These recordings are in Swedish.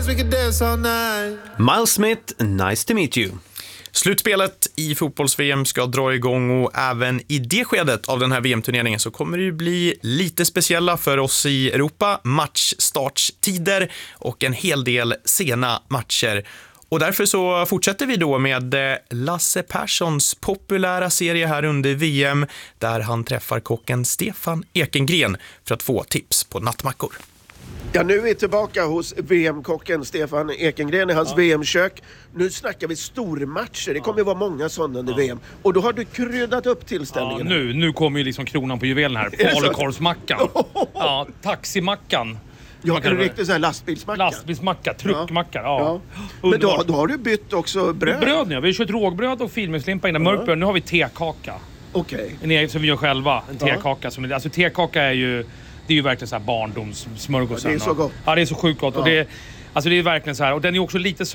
we could dance all night. Miles Smith, nice to meet you. Slutspelet i fotbolls-VM ska dra igång och även i det skedet av den här VM-turneringen så kommer det ju bli lite speciella för oss i Europa. Matchstartstider och en hel del sena matcher. Och därför så fortsätter vi då med Lasse Perssons populära serie här under VM där han träffar kocken Stefan Ekengren för att få tips på nattmackor. Ja, nu är vi tillbaka hos VM-kocken Stefan Ekengren i hans VM-kök. Nu snackar vi stormatcher. Det kommer ju vara många sådana under VM. Och då har du kryddat upp tillställningen. Nu kommer ju liksom kronan på juvelen här. Falukorvsmackan. Ja, taximackan. Ja, en riktig sån här lastbilsmacka. Lastbilsmacka, truckmacka, ja. Men då har du bytt också bröd? Bröd nu, vi har kört rågbröd och filmslimpa innan mörkbröd. Nu har vi tekaka. Okej. En egen som vi gör själva, en tekaka. Alltså tekaka är ju... Det är ju verkligen så här barndomssmörgås. Ja, det är så gott. Ja, det är så sjukt gott. Ja. Och det är verkligen så här. Och den är också lite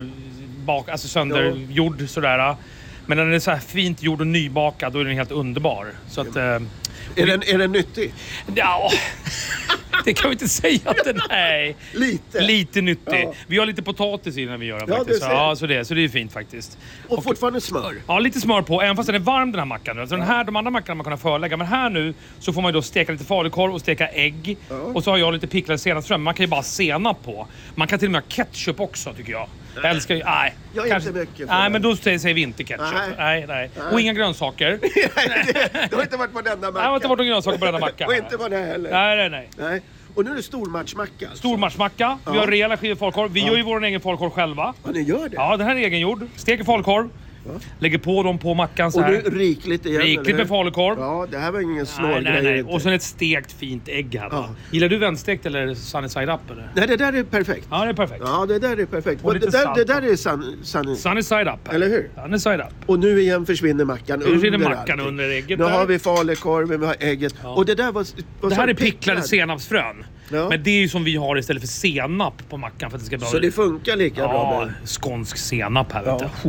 söndergjord sådär. Men när den är så här fint gjord och nybakad, då är den helt underbar. Så att... Är den nyttig? Ja... Det kan vi inte säga att den är. Lite nyttig. Ja. Vi har lite potatis i när vi gör den faktiskt. Så det är fint faktiskt. Och fortfarande smör? Ja, lite smör på. Även fast den är varm den här mackan. Alltså de andra mackorna man kan förlägga. Men här nu så får man ju då steka lite falukorv och steka ägg. Ja. Och så har jag lite picklade senapsfrön. Man kan ju bara senap på. Man kan till och med ha ketchup också tycker jag. Jag älskar ju... Nej. Jag är inte mycket. Nej, men då säger vi inte ketchup. Nej. Och inga grönsaker. Det har inte varit på denna macka. Nej, det har inte varit några grönsaker på denna macka. Och inte på det heller. Nej. Och nu är det stormatchmacka. Alltså. Stormatchmacka. Vi har rejäla skivor falukorv. Vi gör ju vår egen falukorv själva. Ja, ni gör det? Ja, den här är egengjord. Steker falukorv. Lägger på dem på mackan så här. Och nu rikligt igen. Rikligt med falukorv. Ja, det här var ingen snål grej. Nej. Och sen ett stekt fint ägg här. Ja. Gillar du vändstekt eller sunny side up eller? Nej, det där är perfekt. Ja, det är perfekt. Ja, det där är perfekt. Och det där är sunny side up. Eller hur? Sunny side up. Och nu igen försvinner mackan under ägget. Nu har vi falukorven, vi har ägget. Ja. Och det där var det här är picklade senapsfrön. Ja. Men det är ju som vi har istället för senap på mackan för att det ska bli bra. Så det funkar lika bra med skånsk senap här vet du.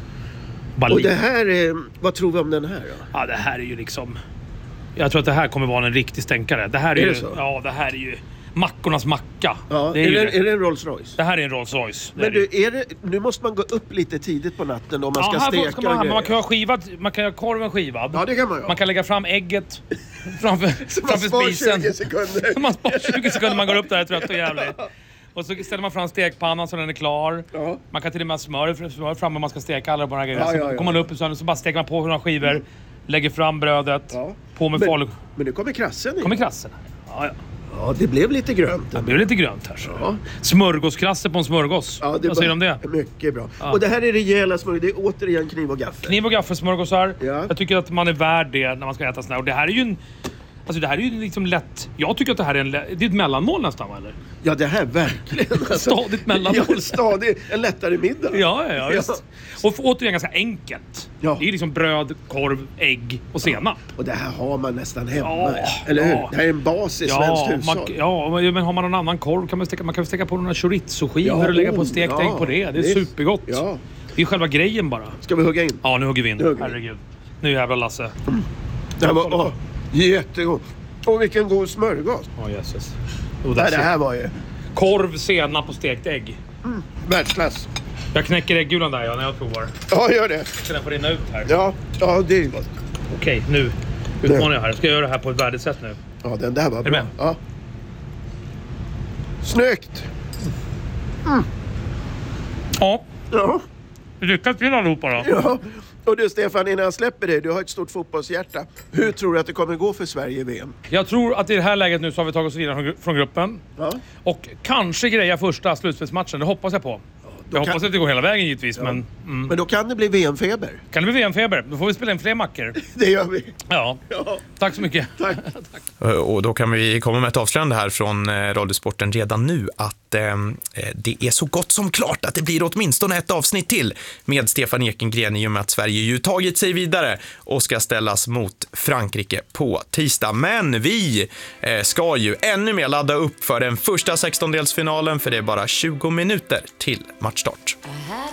Och det här är... Vad tror vi om den här då? Ja, det här är ju liksom... Jag tror att det här kommer vara en riktig stänkare. Det här är ju... Ja, det här är ju... Mackornas macka. Ja, är det en Rolls Royce? Det här är en Rolls Royce. Men nu måste man gå upp lite tidigt på natten om man ska steka. Man kan ha skivat, man kan ha korven skivad. Ja, det kan man göra. Man kan lägga fram ägget framför spisen. 20 sekunder. Man sparar 20 sekunder, man går upp där är trött och jävligt. Och så ställer man fram stekpannan så den är klar. Ja. Man kan till och med smör fram om man ska steka alla de här grejerna. Så kommer man upp och så bara steker man på några skivor. Lägger fram brödet. På med falu. Men nu kommer krassen. Kommer krassen. Ja. Ja, det blev lite grönt. Det blev lite grönt här. Så. Ja. Smörgåskrasse på en smörgås. Ja, vad säger du om det? Mycket bra. Ja. Och det här är rejäla smörgås. Det är återigen kniv och gaffel. Kniv och gaffelsmörgåsar. Ja. Jag tycker att man är värd det när man ska äta sådär. Och det här är ju en... Alltså det här är ju liksom lätt... Jag tycker att det här är det är ett mellanmål nästan, eller? Ja, det här verkligen. Alltså, stadigt mellanmål. Ja, stadigt. En lättare middag. Ja, visst. Och återigen ganska enkelt. Ja. Det är liksom bröd, korv, ägg och senap. Och det här har man nästan hemma. Eller hur? Det här är en bas i svenskt hushåll. Men har man någon annan korv kan man kan steka på några chorizo-skivor och lägga på stekt ägg på det. Det är supergott. Ja. Det är själva grejen bara. Ska vi hugga in? Ja, nu hugger vi in. Herregud. Nu jävlar Lasse. Det här var... Jättegod. Och vilken god smörgås. Jesus. Det här var ju... Korv, senap och stekt ägg. Världsklass. Jag knäcker äggulan där när jag provar. Ja, gör det. Ska den få rinna ut här? Ja, det är gott. Okej, nu utmanar jag här. Ska jag göra det här på ett värdigt sätt nu? Ja, den där var bra. Är du med? Ja. Snyggt. Ja. Lycka till allihopa då. Ja. Och du Stefan, innan jag släpper dig, du har ett stort fotbollshjärta. Hur tror du att det kommer gå för Sverige i VM? Jag tror att i det här läget nu så har vi tagit oss vidare från gruppen. Ja. Och kanske greja första slutspelsmatchen, det hoppas jag på. Jag hoppas att det går hela vägen givetvis, men... Men då kan det bli VM-feber. Kan det bli VM-feber? Då får vi spela in fler mackor. Det gör vi. Ja. Tack så mycket. Tack. Och då kan vi komma med ett avslöjande här från Radiosporten redan nu att det är så gott som klart att det blir åtminstone ett avsnitt till med Stefan Ekengren i och med att Sverige ju tagit sig vidare och ska ställas mot Frankrike på tisdag. Men vi ska ju ännu mer ladda upp för den första 16-delsfinalen för det är bara 20 minuter till matchstart.